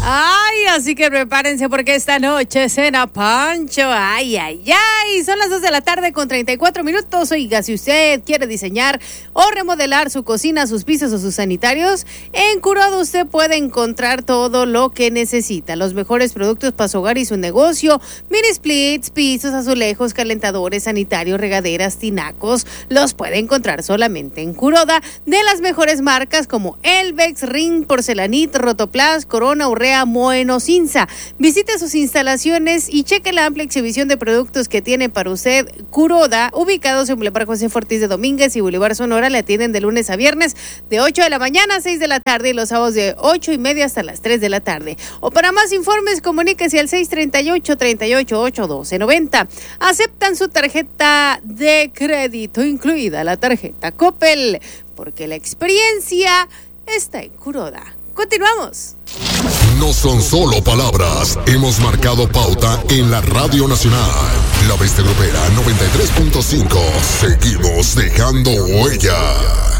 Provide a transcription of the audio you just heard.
Ay, así que prepárense porque esta noche cena Pancho. Ay, ay, ay. Son las 2 de la tarde con 34 minutos. Oiga, si usted quiere diseñar o remodelar su cocina, sus pisos o sus sanitarios, en Curoda usted puede encontrar todo lo que necesita. Los mejores productos para su hogar y su negocio. Mini splits, pisos, azulejos, calentadores, sanitarios, regaderas, tinacos. Los puede encontrar solamente en Curoda. De las mejores marcas como Elvex, Ring, Porcelanit, Rotoplas, Corona, Urrea, Moeno, Cinza. Visite sus instalaciones y cheque la amplia exhibición de productos que tiene para usted Curoda, ubicados en Boulevard José Ortiz de Domínguez y Boulevard Sonora. Le atienden de lunes a viernes de 8 de la mañana a 6 de la tarde y los sábados de 8:30 hasta las 3 de la tarde. O para más informes, comuníquese al 638-38-812-90. Aceptan su tarjeta de crédito, incluida la tarjeta Coppel, porque la experiencia está en Curoda. Continuamos. No son solo palabras, hemos marcado pauta en la Radio Nacional. La Bestia Grupera 93.5. Seguimos dejando huella.